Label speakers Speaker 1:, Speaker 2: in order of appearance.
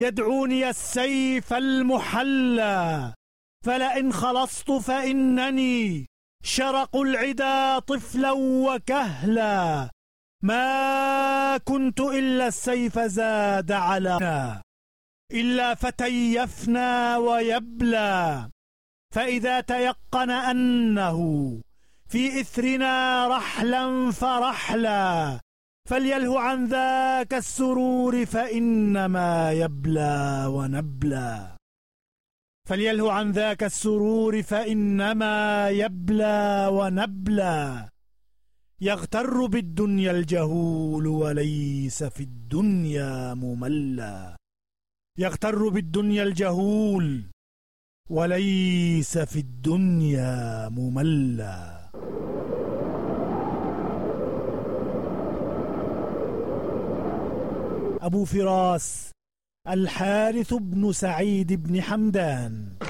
Speaker 1: يدعوني السيف المحلى، فلئن خلصت فإنني شرق العدا طفلا وكهلا، ما كنت إلا السيف زاد علينا، إلا فتى يفنى ويبلى، فإذا تيقن أنه في إثرنا رحلا فرحلا، فليله عن ذاك السرور فإنما يبلى ونبلى، فليله عن ذاك السرور فإنما يبلى ونبلى، يغتر بالدنيا الجهول وليس في الدنيا مملى، يغتر بالدنيا الجهول وليس في الدنيا مملى. أبو فراس الحارث بن سعيد بن حمدان.